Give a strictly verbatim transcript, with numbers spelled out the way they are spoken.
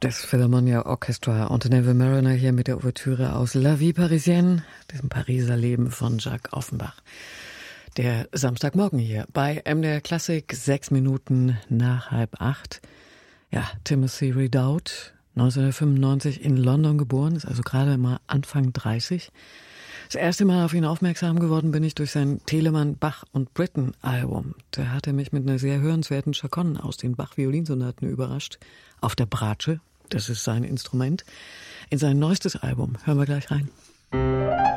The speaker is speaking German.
Das Philharmonia Orchestra und Neville Marriner hier mit der Ouvertüre aus La Vie Parisienne, diesem Pariser Leben von Jacques Offenbach. Der Samstagmorgen hier bei M D R Klassik, sechs Minuten nach halb acht. Ja, Timothy Redout, neunzehnhundertfünfundneunzig in London geboren, ist also gerade mal Anfang dreißig. Das erste Mal auf ihn aufmerksam geworden bin ich durch sein Telemann Bach und Britten Album. Da hat er mich mit einer sehr hörenswerten Chaconne aus den Bach-Violinsonaten überrascht. Auf der Bratsche, das ist sein Instrument. In sein neuestes Album hören wir gleich rein.